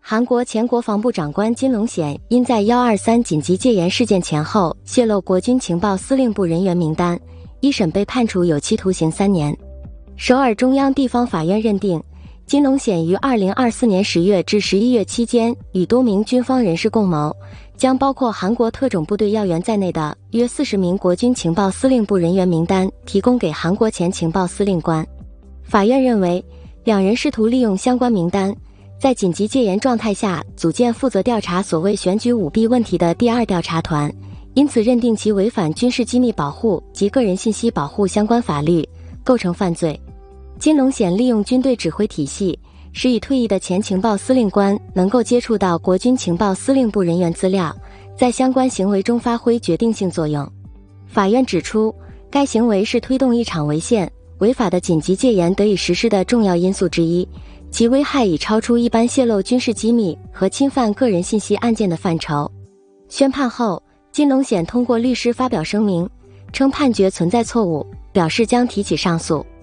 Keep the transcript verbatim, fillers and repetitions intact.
韩国前国防部长官金龙显因在一二三紧急戒严事件前后泄露国军情报司令部人员名单，一审被判处有期徒刑三年。首尔中央地方法院认定，金龙显于二零二四年十月至十一月期间，与多名军方人士共谋，将包括韩国特种部队要员在内的约四十名国军情报司令部人员名单提供给韩国前情报司令官。法院认为，两人试图利用相关名单，在紧急戒严状态下组建负责调查所谓选举舞弊问题的第二调查团，因此认定其违反军事机密保护及个人信息保护相关法律，构成犯罪。金龙显利用军队指挥体系，使已退役的前情报司令官能够接触到国军情报司令部人员资料，在相关行为中发挥决定性作用。法院指出，该行为是推动一场违宪、违法的紧急戒严得以实施的重要因素之一，其危害已超出一般泄露军事机密和侵犯个人信息案件的范畴。宣判后，金龙显通过律师发表声明，称判决存在错误，表示将提起上诉。